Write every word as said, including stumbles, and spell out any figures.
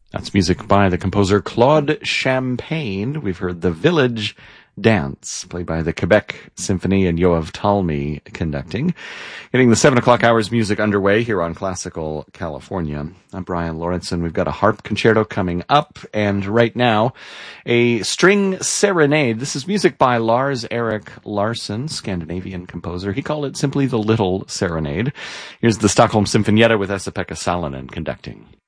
That's music by the composer Claude Champagne. We've heard The Village Dance, played by the Quebec Symphony and Yoav Talmy conducting. Getting the seven o'clock hours music underway here on Classical California. I'm Brian Lawrenson. We've got a harp concerto coming up, and right now, a string serenade. This is music by Lars Erik Larsson, Scandinavian composer. He called it simply the Little Serenade. Here's the Stockholm Sinfonietta with Esa-Pekka Salonen conducting.